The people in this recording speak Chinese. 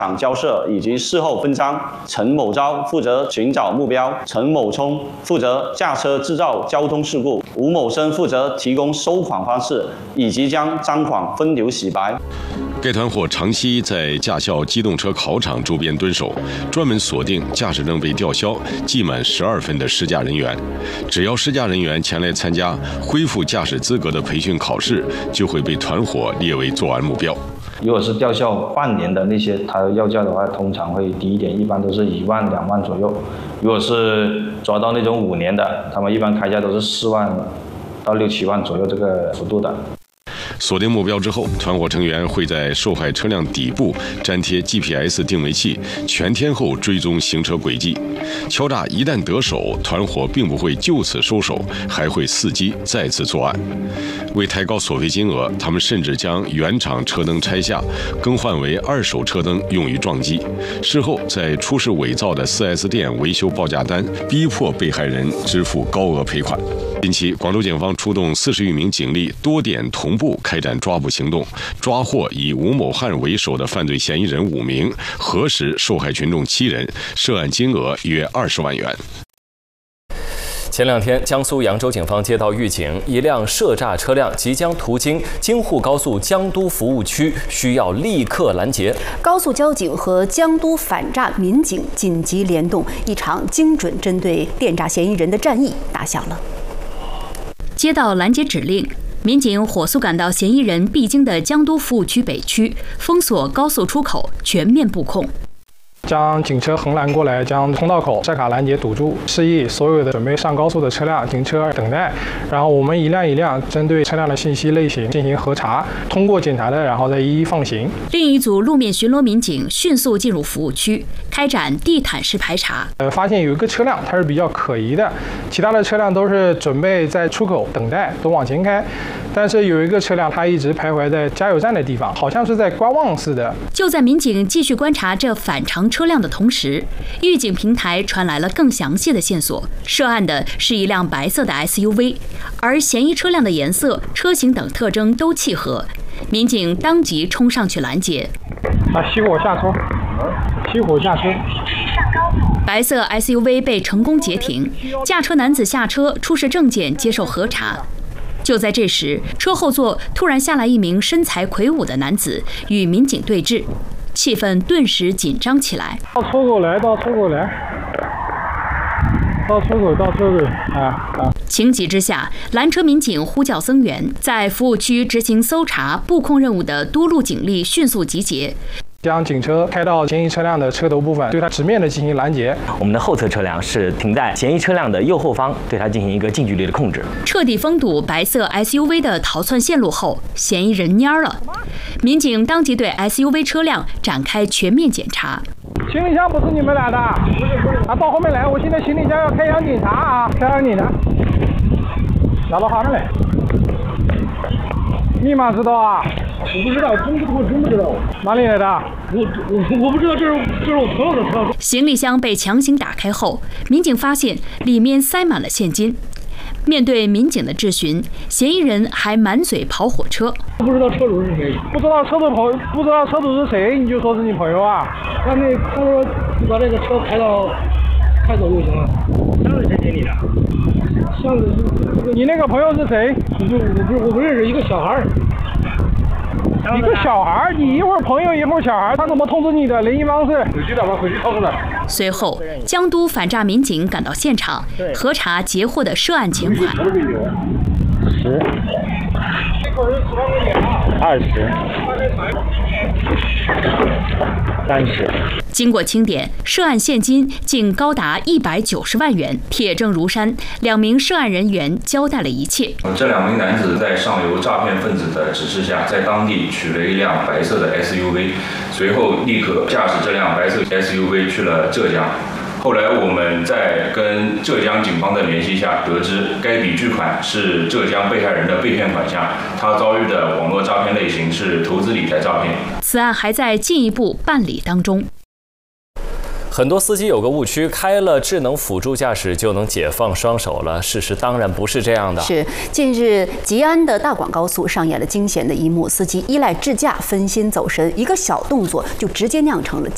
场交涉以及事后分赃。陈某昭负责寻找目标，陈某聪负责驾车制造交通事故，吴某生负责提供收款方式以及将赃款分流洗白。 该团伙长期在驾校机动车考场周边蹲守，专门锁定驾驶证被吊销、记满12分的试驾人员。只要试驾人员前来参加恢复驾驶资格的培训考试，就会被团伙列为作案目标。 如果是吊销半年的那些，他要价的话，通常会低一点，一般都是1万、2万左右。如果是抓到那种5年的，他们一般开价都是4万到6、7万左右这个幅度的。 锁定目标之后，团伙成员会在受害车辆底部粘贴 GPS 定位器，全天候追踪行车轨迹。敲诈一旦得手，团伙并不会就此收手，还会伺机再次作案。为抬高索赔金额，他们甚至将原厂车灯拆下，更换为2手车灯用于撞击。事后再出示伪造的 4S 店维修报价单，逼迫被害人支付高额赔款。近期，广州警方出动40余名警力，多点同步开展抓捕行动，抓获以吴某汉为首的犯罪嫌疑人5名，核实受害群众7人，涉案金额约20万元。 前2天，江苏扬州警方接到预警，一辆涉诈车辆即将途经京沪高速江都服务区，需要立刻拦截。 高速交警和江都反诈民警紧急联动，一场精准针对电诈嫌疑人的战役打响了。 接到拦截指令，民警火速赶到嫌疑人必经的江都服务区北区，封锁高速出口，全面布控。 将警车横拦过来，将通道口设卡拦截堵住，示意所有的准备上高速的车辆停车等待。然后我们一辆一辆针对车辆的信息类型进行核查，通过检查的，然后再一一放行。 另一组路面巡逻民警迅速进入服务区，开展地毯式排查。 发现有一个车辆它是比较可疑的，其他的车辆都是准备在出口等待，都往前开。但是有一个车辆，它一直徘徊在加油站的地方，好像是在观望似的。 就在民警继续观察这反常车辆的同时，预警平台传来了更详细的线索。涉案的是一辆白色的 SUV， 而嫌疑车辆的颜色、车型等特征都契合。民警当即冲上去拦截。 熄火下车，熄火下车。 白色 SUV 被成功截停，驾车男子下车出示证件接受核查。就在这时，车后座突然下来一名身材魁梧的男子，与民警对峙，气氛顿时紧张起来。 到出口来，到出口来，到出口，到出口啊！ 情急之下，拦车民警呼叫增援，在服务区执行搜查、布控任务的多路警力迅速集结。 将警车开到嫌疑车辆的车头部分，对它直面的进行拦截。 我们的后侧车辆是停在嫌疑车辆的右后方，对它进行一个近距离的控制。 彻底封堵白色 SUV 的逃窜线路后，嫌疑人蔫了。民警当即对 SUV 车辆展开全面检查。 行李箱不是你们拿的？啊，到后面来，我现在行李箱要开箱检查啊，开箱检查。拿到哈上来。密码知道啊？ 我不知道，真不知道。 哪里来的？ 我不知道，这是我朋友的车。 行李箱被强行打开后，民警发现里面塞满了现金。面对民警的质询，嫌疑人还满嘴跑火车。 不知道车主是谁？ 不知道车主是谁，你就说是你朋友啊？ 他说你把这个车开走就行了。箱子谁给你的？箱子你那个朋友是谁？ 我不认识，一个小孩。 一个小孩，你一会儿朋友一会儿小孩，他怎么通知你的联系方式？ 回去掏出来。 随后，江都反诈民警赶到现场，核查截获的涉案钱款。 20、30。 经过清点，涉案现金竟高达190万元，铁证如山。2名涉案人员交代了一切。 这2名男子在上游诈骗分子的指示下，在当地取了一辆白色的 SUV， 随后立刻驾驶这辆白色 SUV 去了浙江。后来我们在跟浙江警方的联系下，得知该笔巨款是浙江被害人的被骗款项，他遭遇的网络诈骗类型是投资理财诈骗。 此案还在进一步办理当中。 很多司机有个误区，开了智能辅助驾驶就能解放双手了。事实当然不是这样的。 是，近日吉安的大广高速上演了惊险的一幕，司机依赖智驾分心走神，一个小动作就直接酿成了